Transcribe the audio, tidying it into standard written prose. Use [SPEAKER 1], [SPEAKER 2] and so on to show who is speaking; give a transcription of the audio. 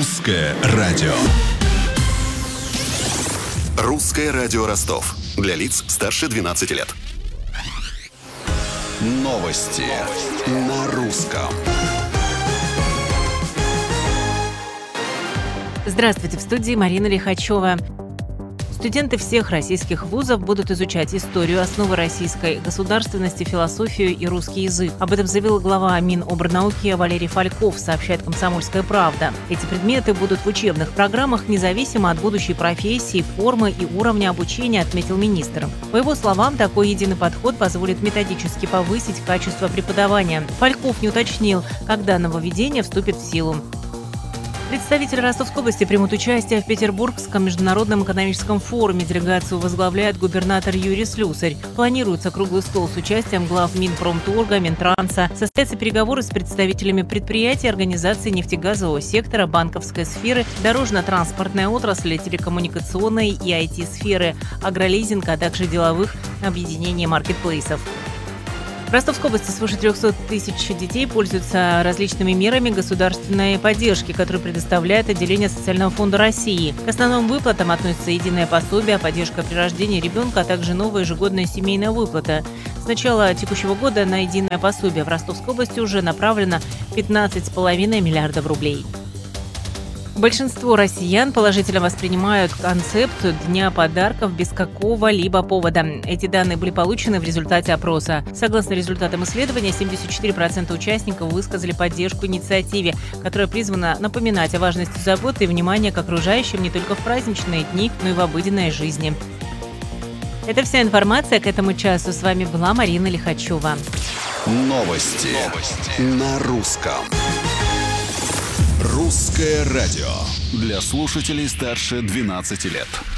[SPEAKER 1] Русское радио.
[SPEAKER 2] Русское радио Ростов. Для лиц старше 12 лет. Новости на русском.
[SPEAKER 3] Здравствуйте, в студии Марина Лихачева. Студенты всех российских вузов будут изучать историю, основы российской государственности, философию и русский язык. Об этом заявил глава Минобрнауки Валерий Фальков, сообщает «Комсомольская правда». Эти предметы будут в учебных программах независимо от будущей профессии, формы и уровня обучения, отметил министр. По его словам, такой единый подход позволит методически повысить качество преподавания. Фальков не уточнил, когда нововведение вступит в силу. Представители Ростовской области примут участие в Петербургском международном экономическом форуме. Делегацию возглавляет губернатор Юрий Слюсарь. Планируется круглый стол с участием глав Минпромторга, Минтранса. Состоятся переговоры с представителями предприятий, организаций нефтегазового сектора, банковской сферы, дорожно-транспортной отрасли, телекоммуникационной и IT-сферы, агролизинг, а также деловых объединений маркетплейсов. В Ростовской области свыше 300 тысяч детей пользуются различными мерами государственной поддержки, которые предоставляет отделение Социального фонда России. К основным выплатам относятся единое пособие, поддержка при рождении ребенка, а также новая ежегодная семейная выплата. С начала текущего года на единое пособие в Ростовской области уже направлено 15,5 миллиардов рублей. Большинство россиян положительно воспринимают концепцию Дня подарков без какого-либо повода. Эти данные были получены в результате опроса. Согласно результатам исследования, 74% участников высказали поддержку инициативе, которая призвана напоминать о важности заботы и внимания к окружающим не только в праздничные дни, но и в обыденной жизни. Это вся информация к этому часу. С вами была Марина Лихачева.
[SPEAKER 2] Новости на русском.
[SPEAKER 1] Русское радио. Для слушателей старше 12 лет.